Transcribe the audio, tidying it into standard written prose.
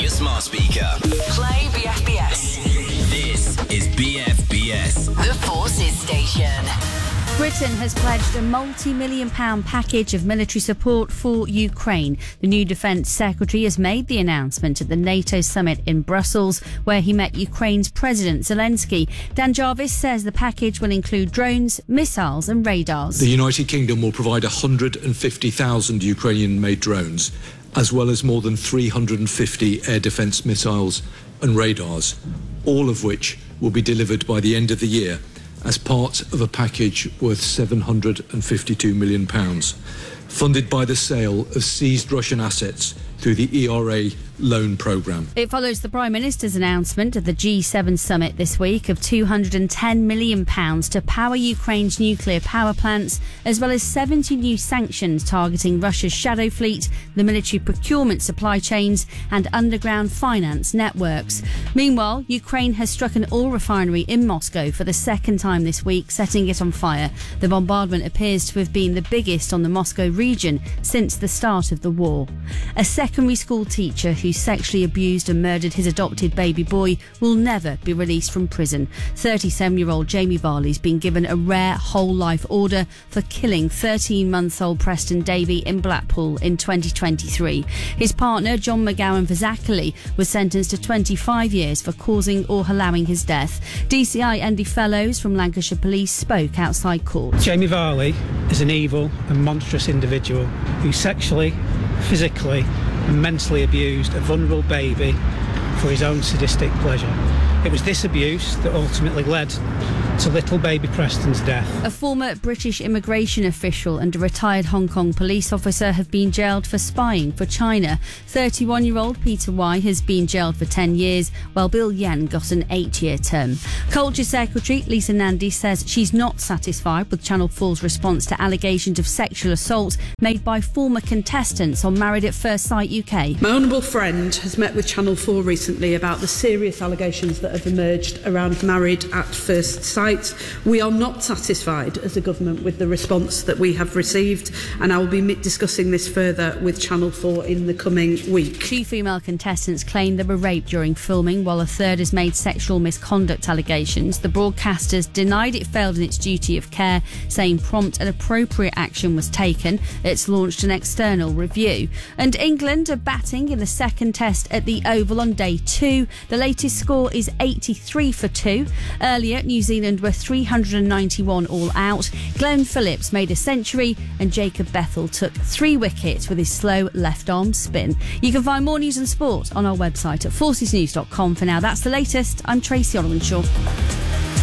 your smart speaker. Play BFBS. This is BFBS. The Forces Station. Britain has pledged a multi-million-pound package of military support for Ukraine. The new Defence Secretary has made the announcement at the NATO summit in Brussels, where he met Ukraine's President Zelensky. Dan Jarvis says the package will include drones, missiles and radars. The United Kingdom will provide 150,000 Ukrainian-made drones, as well as more than 350 air defence missiles and radars, all of which will be delivered by the end of the year as part of a package worth £752 million, funded by the sale of seized Russian assets through the ERA loan programme. It follows the Prime Minister's announcement at the G7 summit this week of £210 million to power Ukraine's nuclear power plants, as well as 70 new sanctions targeting Russia's shadow fleet, the military procurement supply chains and underground finance networks. Meanwhile, Ukraine has struck an oil refinery in Moscow for the second time this week, setting it on fire. The bombardment appears to have been the biggest on the Moscow region since the start of the war. A secondary school teacher who sexually abused and murdered his adopted baby boy will never be released from prison. 37-year-old Jamie Varley's been given a rare whole-life order for killing 13-month-old Preston Davey in Blackpool in 2023. His partner, John McGowan Vazakali, was sentenced to 25 years for causing or allowing his death. DCI Andy Fellows from Lancashire Police spoke outside court. Jamie Varley is an evil and monstrous individual who sexually, physically and mentally abused a vulnerable baby for his own sadistic pleasure. It was this abuse that ultimately led to little baby Preston's death. A former British immigration official and a retired Hong Kong police officer have been jailed for spying for China. 31-year-old Peter Y has been jailed for 10 years, while Bill Yen got an 8-year term. Culture Secretary Lisa Nandy says she's not satisfied with Channel 4's response to allegations of sexual assault made by former contestants on Married at First Sight UK. My honourable friend has met with Channel 4 recently about the serious allegations that have emerged around Married at First Sight. We are not satisfied as a government with the response that we have received, and I will be discussing this further with Channel 4 in the coming week. 2 female contestants claim they were raped during filming, while a third has made sexual misconduct allegations. The broadcasters denied it failed in its duty of care, saying prompt and appropriate action was taken. It's launched an external review. And England are batting in the second test at the Oval on day 2. The latest score is 83 for 2. Earlier, New Zealand were 391 all out. Glenn Phillips made a century and Jacob Bethel took 3 wickets with his slow left-arm spin. You can find more news and sport on our website at forcesnews.com. For now, that's the latest. I'm Tracy Olwenshaw.